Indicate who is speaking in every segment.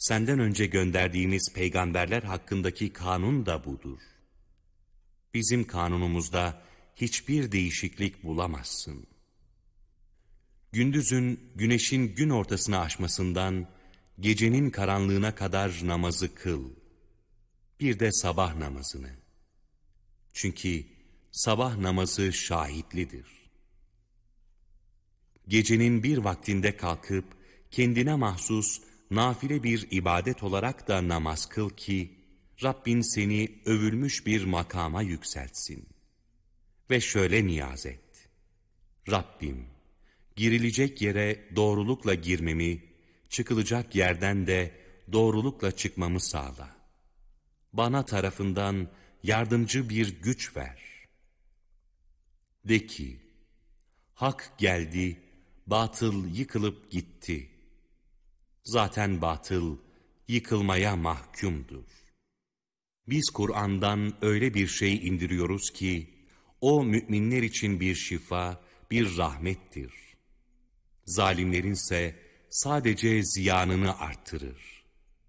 Speaker 1: senden önce gönderdiğimiz peygamberler hakkındaki kanun da budur. Bizim kanunumuzda hiçbir değişiklik bulamazsın. Gündüzün güneşin gün ortasına aşmasından gecenin karanlığına kadar namazı kıl. Bir de sabah namazını. Çünkü sabah namazı şahitlidir. Gecenin bir vaktinde kalkıp kendine mahsus nafile bir ibadet olarak da namaz kıl ki Rabbin seni övülmüş bir makama yükseltsin. Ve şöyle niyaz et. Rabbim, girilecek yere doğrulukla girmemi, çıkılacak yerden de doğrulukla çıkmamı sağla. Bana tarafından yardımcı bir güç ver. De ki, hak geldi, batıl yıkılıp gitti. Zaten batıl yıkılmaya mahkumdur. Biz Kur'an'dan öyle bir şey indiriyoruz ki, o müminler için bir şifa, bir rahmettir. Zalimlerinse sadece ziyanını arttırır.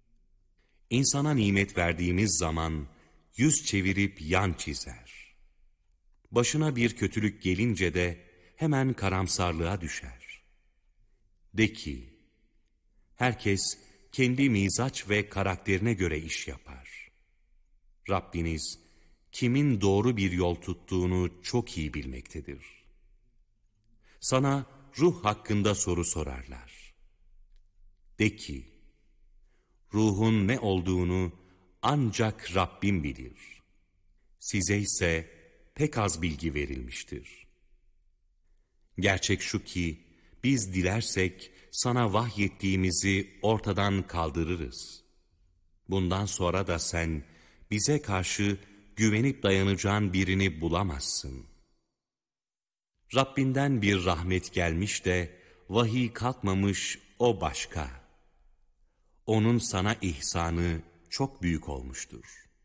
Speaker 1: İnsana nimet verdiğimiz zaman yüz çevirip yan çizer. Başına bir kötülük gelince de hemen karamsarlığa düşer. De ki, herkes kendi mizaç ve karakterine göre iş yapar. Rabbiniz kimin doğru bir yol tuttuğunu çok iyi bilmektedir. Sana ruh hakkında soru sorarlar. De ki, ruhun ne olduğunu ancak Rabbim bilir. Size ise pek az bilgi verilmiştir. Gerçek şu ki, biz dilersek sana vahyettiğimizi ortadan kaldırırız. Bundan sonra da sen bize karşı güvenip dayanacağın birini bulamazsın. Rabbinden bir rahmet gelmiş de vahiy kalkmamış, o başka. Onun sana ihsanı çok büyük olmuştur.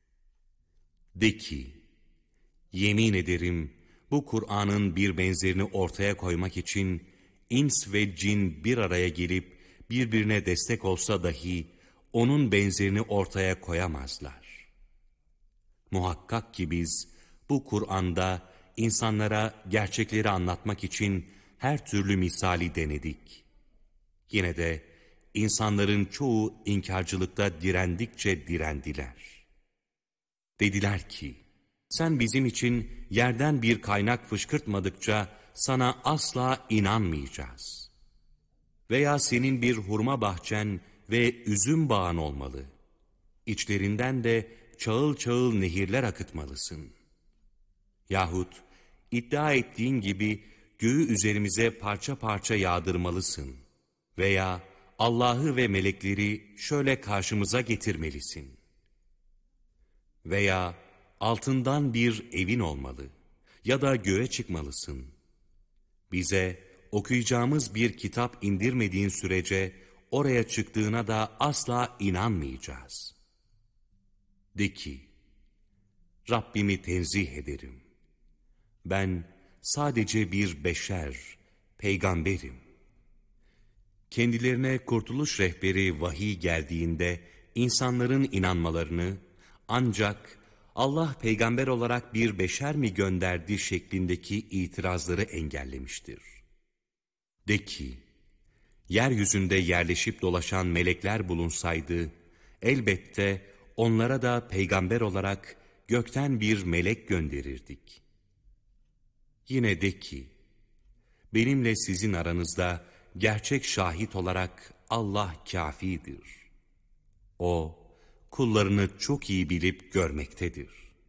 Speaker 1: De ki, yemin ederim bu Kur'an'ın bir benzerini ortaya koymak için ins ve cin bir araya gelip birbirine destek olsa dahi onun benzerini ortaya koyamazlar. Muhakkak ki biz bu Kur'an'da insanlara gerçekleri anlatmak için her türlü misali denedik. Yine de insanların çoğu inkarcılıkta direndikçe direndiler. Dediler ki, sen bizim için yerden bir kaynak fışkırtmadıkça sana asla inanmayacağız. Veya senin bir hurma bahçen ve üzüm bağın olmalı. İçlerinden de çağıl çağıl nehirler akıtmalısın. Yahut iddia ettiğin gibi göğü üzerimize parça parça yağdırmalısın. Veya Allah'ı ve melekleri şöyle karşımıza getirmelisin. Veya altından bir evin olmalı ya da göğe çıkmalısın. Bize okuyacağımız bir kitap indirmediğin sürece oraya çıktığına da asla inanmayacağız. De ki, Rabbimi tenzih ederim. Ben sadece bir beşer, peygamberim. Kendilerine kurtuluş rehberi vahiy geldiğinde insanların inanmalarını ancak Allah peygamber olarak bir beşer mi gönderdi şeklindeki itirazları engellemiştir. De ki, yeryüzünde yerleşip dolaşan melekler bulunsaydı, elbette onlara da peygamber olarak gökten bir melek gönderirdik. Yine de ki, benimle sizin aranızda gerçek şahit olarak Allah kâfidir. O, kullarını çok iyi bilip görmektedir.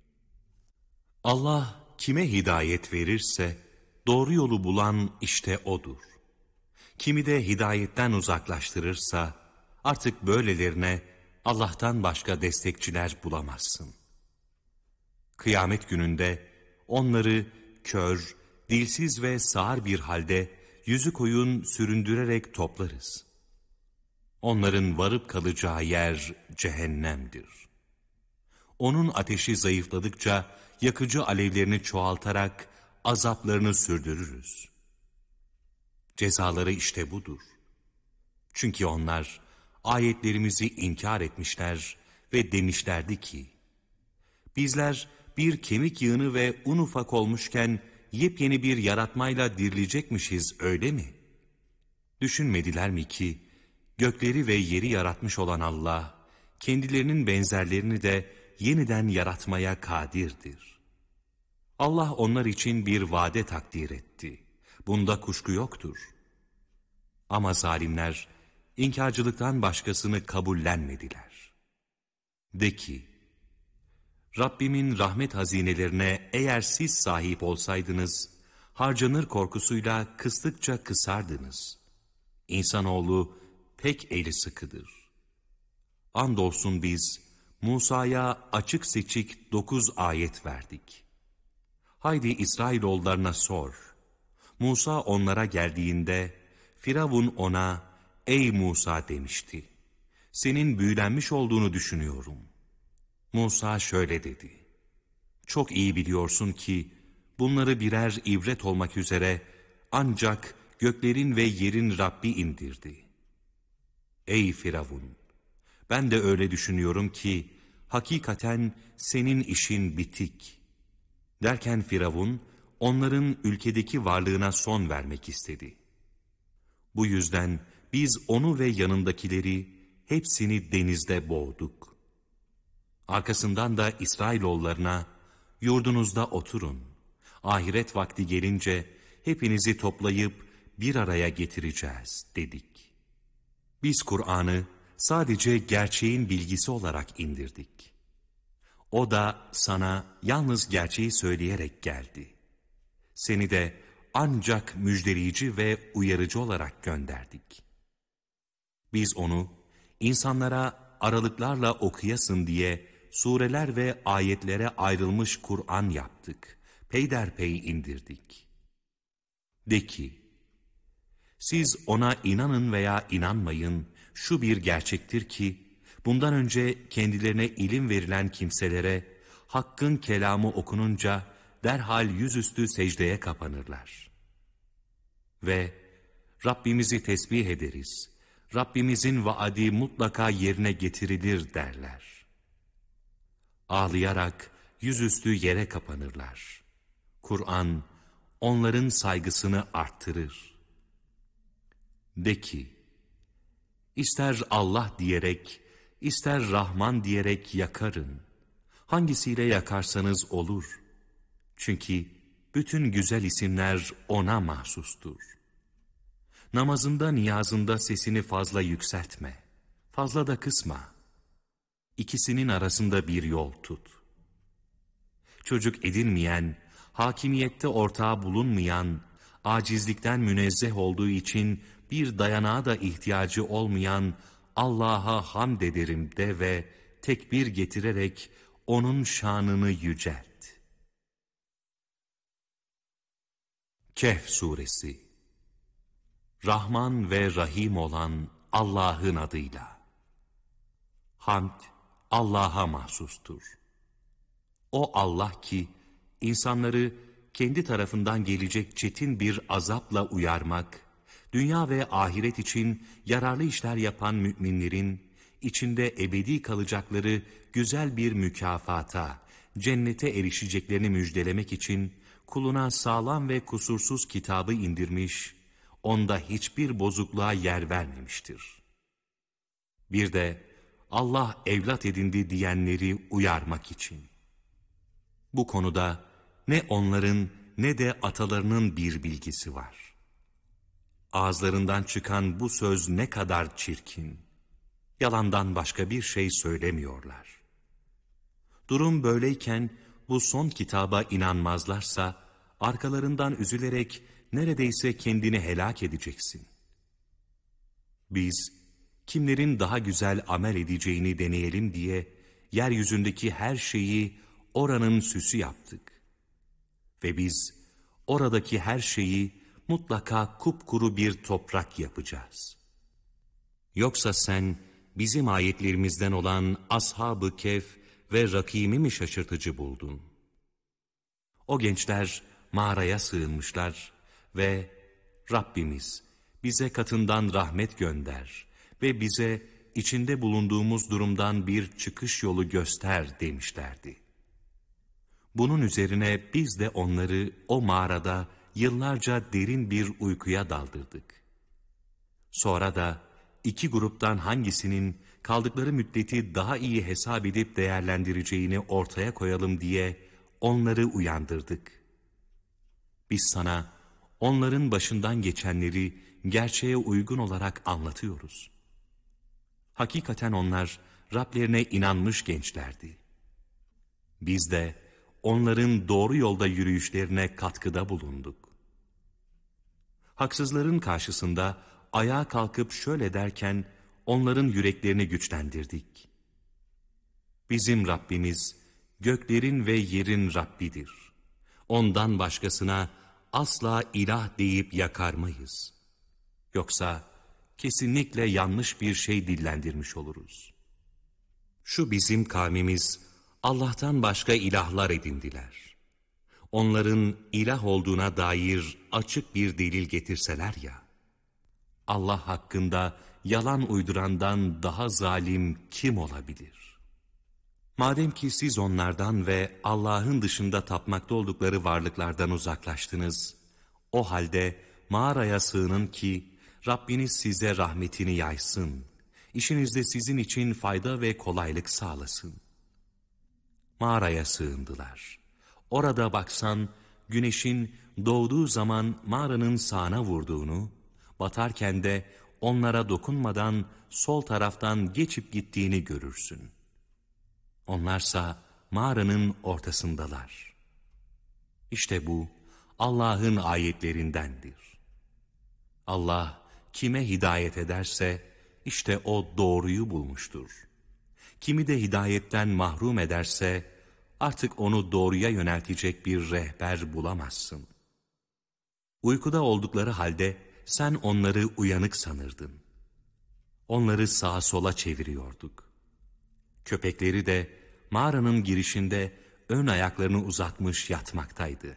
Speaker 1: Allah kime hidayet verirse, doğru yolu bulan işte O'dur. Kimi de hidayetten uzaklaştırırsa, artık böylelerine Allah'tan başka destekçiler bulamazsın. Kıyamet gününde onları kör, dilsiz ve sağır bir halde yüzü koyun süründürerek toplarız. Onların varıp kalacağı yer cehennemdir. Onun ateşi zayıfladıkça yakıcı alevlerini çoğaltarak azaplarını sürdürürüz. Cezaları işte budur. Çünkü onlar ayetlerimizi inkar etmişler ve demişlerdi ki, bizler bir kemik yığını ve un ufak olmuşken yepyeni bir yaratmayla dirilecekmişiz, öyle mi? Düşünmediler mi ki gökleri ve yeri yaratmış olan Allah, kendilerinin benzerlerini de yeniden yaratmaya kadirdir. Allah onlar için bir vade takdir etti. Bunda kuşku yoktur. Ama zalimler inkarcılıktan başkasını kabullenmediler. De ki, Rabbimin rahmet hazinelerine eğer siz sahip olsaydınız, harcanır korkusuyla kıstıkça kısardınız. İnsanoğlu pek eli sıkıdır. Andolsun biz Musa'ya açık seçik 9 ayet verdik. Haydi İsrailoğullarına sor. Musa onlara geldiğinde Firavun ona, ey Musa demişti, senin büyülenmiş olduğunu düşünüyorum. Musa şöyle dedi, çok iyi biliyorsun ki bunları birer ibret olmak üzere ancak göklerin ve yerin Rabbi indirdi. Ey Firavun! Ben de öyle düşünüyorum ki hakikaten senin işin bitik. Derken Firavun onların ülkedeki varlığına son vermek istedi. Bu yüzden biz onu ve yanındakileri hepsini denizde boğduk. Arkasından da İsrailoğullarına yurdunuzda oturun. Ahiret vakti gelince hepinizi toplayıp bir araya getireceğiz dedik. Biz Kur'an'ı sadece gerçeğin bilgisi olarak indirdik. O da sana yalnız gerçeği söyleyerek geldi. Seni de ancak müjdeleyici ve uyarıcı olarak gönderdik. Biz onu insanlara aralıklarla okuyasın diye sureler ve ayetlere ayrılmış Kur'an yaptık. Peyderpey indirdik. De ki, siz ona inanın veya inanmayın, şu bir gerçektir ki, bundan önce kendilerine ilim verilen kimselere, Hakk'ın kelamı okununca derhal yüzüstü secdeye kapanırlar. Ve Rabbimizi tesbih ederiz, Rabbimizin vaadi mutlaka yerine getirilir derler. Ağlayarak yüzüstü yere kapanırlar. Kur'an onların saygısını arttırır. De ki, ister Allah diyerek, ister Rahman diyerek yakarın. Hangisiyle yakarsanız olur. Çünkü bütün güzel isimler ona mahsustur. Namazında, niyazında sesini fazla yükseltme, fazla da kısma. İkisinin arasında bir yol tut. Çocuk edinmeyen, hakimiyette ortağı bulunmayan, acizlikten münezzeh olduğu için bir dayanağa da ihtiyacı olmayan Allah'a hamd ederim de ve tekbir getirerek onun şanını yücelt. Kehf Suresi. Rahman ve Rahim olan Allah'ın adıyla. Hamd Allah'a mahsustur. O Allah ki insanları kendi tarafından gelecek çetin bir azapla uyarmak, dünya ve ahiret için yararlı işler yapan müminlerin içinde ebedi kalacakları güzel bir mükafata, cennete erişeceklerini müjdelemek için kuluna sağlam ve kusursuz kitabı indirmiş, onda hiçbir bozukluğa yer vermemiştir. Bir de Allah evlat edindi diyenleri uyarmak için. Bu konuda ne onların ne de atalarının bir bilgisi var. Ağızlarından çıkan bu söz ne kadar çirkin. Yalandan başka bir şey söylemiyorlar. Durum böyleyken bu son kitaba inanmazlarsa arkalarından üzülerek neredeyse kendini helak edeceksin. Biz kimlerin daha güzel amel edeceğini deneyelim diye yeryüzündeki her şeyi oranın süsü yaptık. Ve biz oradaki her şeyi mutlaka kupkuru bir toprak yapacağız. Yoksa sen bizim ayetlerimizden olan Ashab-ı Kehf ve Rakim'i mi şaşırtıcı buldun? O gençler mağaraya sığınmışlar ve Rabbimiz bize katından rahmet gönder ve bize içinde bulunduğumuz durumdan bir çıkış yolu göster demişlerdi. Bunun üzerine biz de onları o mağarada yıllarca derin bir uykuya daldırdık. Sonra da iki gruptan hangisinin kaldıkları müddeti daha iyi hesap edip değerlendireceğini ortaya koyalım diye onları uyandırdık. Biz sana onların başından geçenleri gerçeğe uygun olarak anlatıyoruz. Hakikaten onlar Rablerine inanmış gençlerdi. Biz de onların doğru yolda yürüyüşlerine katkıda bulunduk. Haksızların karşısında ayağa kalkıp şöyle derken onların yüreklerini güçlendirdik. Bizim Rabbimiz göklerin ve yerin Rabbidir. Ondan başkasına asla ilah deyip yakarmayız. Yoksa kesinlikle yanlış bir şey dillendirmiş oluruz. Şu bizim kavmimiz Allah'tan başka ilahlar edindiler. Onların ilah olduğuna dair açık bir delil getirseler ya, Allah hakkında yalan uydurandan daha zalim kim olabilir? Madem ki siz onlardan ve Allah'ın dışında tapmakta oldukları varlıklardan uzaklaştınız, o halde mağaraya sığının ki Rabbiniz size rahmetini yaysın, işinizde sizin için fayda ve kolaylık sağlasın. Mağaraya sığındılar. Orada baksan güneşin doğduğu zaman mağaranın sağına vurduğunu, batarken de onlara dokunmadan sol taraftan geçip gittiğini görürsün. Onlarsa mağaranın ortasındalar. İşte bu Allah'ın ayetlerindendir. Allah kime hidayet ederse işte o doğruyu bulmuştur. Kimi de hidayetten mahrum ederse artık onu doğruya yöneltecek bir rehber bulamazsın. Uykuda oldukları halde sen onları uyanık sanırdın. Onları sağa sola çeviriyorduk. Köpekleri de mağaranın girişinde ön ayaklarını uzatmış yatmaktaydı.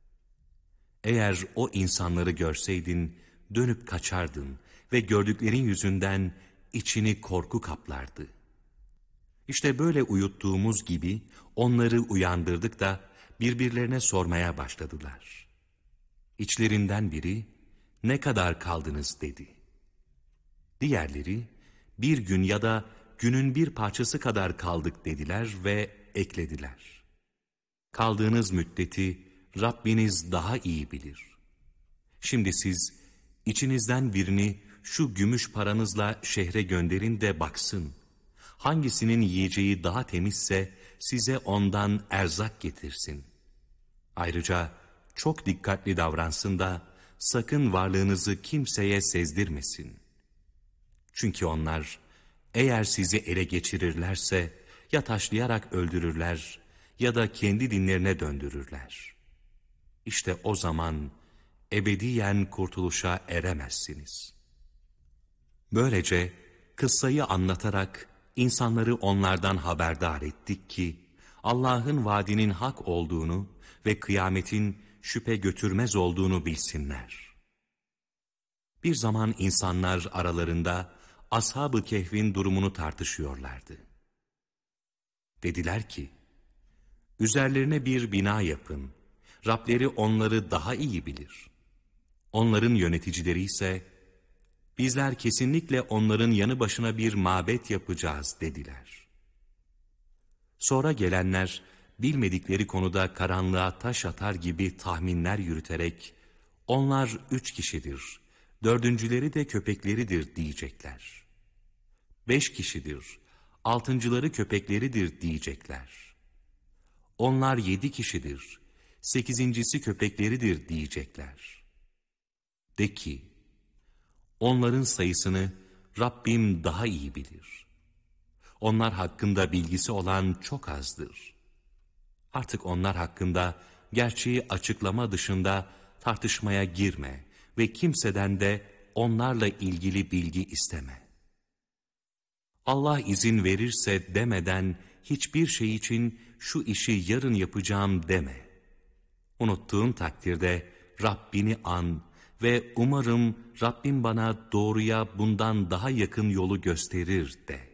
Speaker 1: Eğer o insanları görseydin dönüp kaçardın ve gördüklerin yüzünden içini korku kaplardı. İşte böyle uyuttuğumuz gibi onları uyandırdık da birbirlerine sormaya başladılar. İçlerinden biri ne kadar kaldınız dedi. Diğerleri bir gün ya da günün bir parçası kadar kaldık dediler ve eklediler. Kaldığınız müddeti Rabbiniz daha iyi bilir. Şimdi siz içinizden birini şu gümüş paranızla şehre gönderin de baksın. Hangisinin yiyeceği daha temizse size ondan erzak getirsin. Ayrıca çok dikkatli davransın da sakın varlığınızı kimseye sezdirmesin. Çünkü onlar eğer sizi ele geçirirlerse ya taşlayarak öldürürler ya da kendi dinlerine döndürürler. İşte o zaman ebediyen kurtuluşa eremezsiniz. Böylece kıssayı anlatarak insanları onlardan haberdar ettik ki Allah'ın vaadinin hak olduğunu ve kıyametin şüphe götürmez olduğunu bilsinler. Bir zaman insanlar aralarında Ashab-ı Kehf'in durumunu tartışıyorlardı. Dediler ki, üzerlerine bir bina yapın, Rableri onları daha iyi bilir. Onların yöneticileri ise, bizler kesinlikle onların yanı başına bir mabet yapacağız dediler. Sonra gelenler, bilmedikleri konuda karanlığa taş atar gibi tahminler yürüterek, onlar 3 kişidir, 4.'leri de köpekleridir diyecekler. 5 kişidir, 6.'ları köpekleridir diyecekler. Onlar 7 kişidir, 8.'si köpekleridir diyecekler. De ki, onların sayısını Rabbim daha iyi bilir. Onlar hakkında bilgisi olan çok azdır. Artık onlar hakkında gerçeği açıklama dışında tartışmaya girme ve kimseden de onlarla ilgili bilgi isteme. Allah izin verirse demeden hiçbir şey için şu işi yarın yapacağım deme. Unuttuğun takdirde Rabbini an ve umarım Rabbim bana doğruya bundan daha yakın yolu gösterir de.